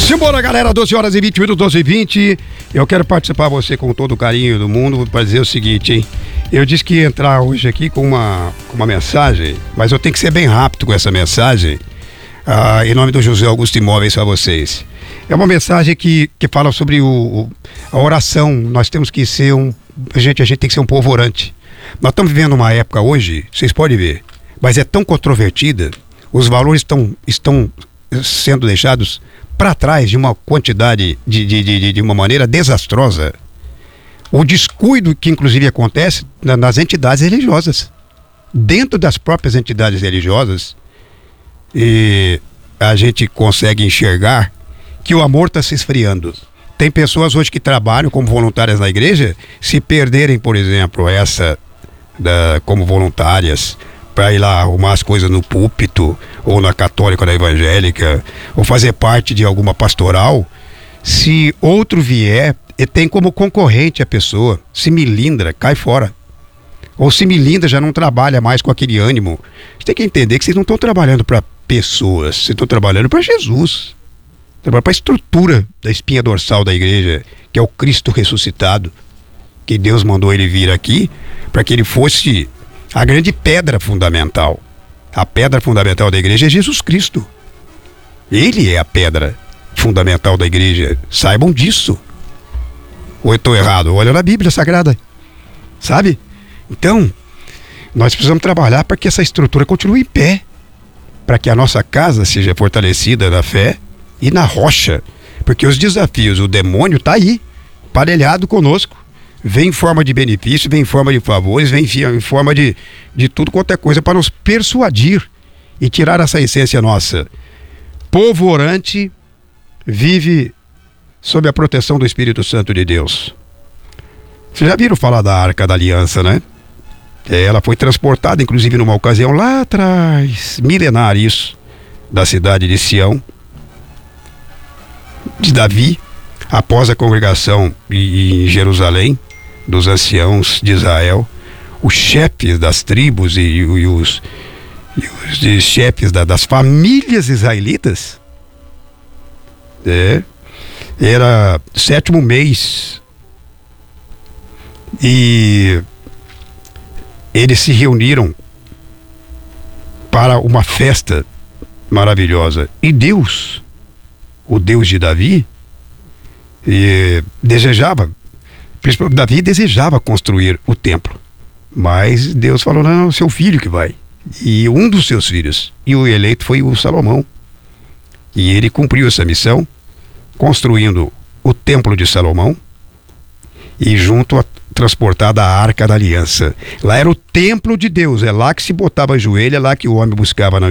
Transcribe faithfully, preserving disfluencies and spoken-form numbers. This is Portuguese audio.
Simbora, galera, doze horas e vinte minutos, doze e vinte. Eu quero participar você com todo o carinho do mundo para dizer o seguinte, hein? Eu disse que ia entrar hoje aqui com uma, com uma mensagem, mas eu tenho que ser bem rápido com essa mensagem. Ah, em nome do José Augusto Imóveis para vocês. É uma mensagem que, que fala sobre o, o, a oração. Nós temos que ser um... A gente, a gente tem que ser um povo orante. Nós estamos vivendo uma época hoje, vocês podem ver, mas é tão controvertida, os valores estão, estão sendo deixados para trás de uma quantidade, de, de, de, de uma maneira desastrosa. O descuido que inclusive acontece nas entidades religiosas, dentro das próprias entidades religiosas, e a gente consegue enxergar que o amor está se esfriando. Tem pessoas hoje que trabalham como voluntárias na igreja, se perderem, por exemplo, essa da, como voluntárias para ir lá arrumar as coisas no púlpito, ou na católica, ou na evangélica, ou fazer parte de alguma pastoral, se outro vier, e tem como concorrente a pessoa, se milindra, cai fora. Ou se milindra, já não trabalha mais com aquele ânimo. Você tem que entender que vocês não estão trabalhando para pessoas, vocês estão trabalhando para Jesus. Trabalhando para a estrutura da espinha dorsal da igreja, que é o Cristo ressuscitado, que Deus mandou ele vir aqui, para que ele fosse a grande pedra fundamental. A pedra fundamental da igreja é Jesus Cristo. Ele é a pedra fundamental da igreja. Saibam disso. Ou eu estou errado? Olha na Bíblia Sagrada. Sabe? Então, nós precisamos trabalhar para que essa estrutura continue em pé. Para que a nossa casa seja fortalecida na fé e na rocha. Porque os desafios, o demônio está aí, parelhado conosco. Vem em forma de benefício, vem em forma de favores, vem em forma de, de tudo quanto é coisa para nos persuadir e tirar essa essência nossa. Povo orante vive sob a proteção do Espírito Santo de Deus. Vocês já viram falar da Arca da Aliança, né? Ela foi transportada, inclusive, numa ocasião lá atrás, milenar isso, da cidade de Sião, de Davi, após a congregação em Jerusalém, dos anciãos de Israel, os chefes das tribos e, e, os, e os chefes da, das famílias israelitas, é, era sétimo mês, e eles se reuniram para uma festa maravilhosa. E Deus, o Deus de Davi, e desejava, Davi desejava construir o templo, mas Deus falou, não, seu filho que vai, e um dos seus filhos, e o eleito foi o Salomão, e ele cumpriu essa missão, construindo o templo de Salomão, e junto a transportada a Arca da Aliança. Lá era o templo de Deus, é lá que se botava joelho, é lá que o homem buscava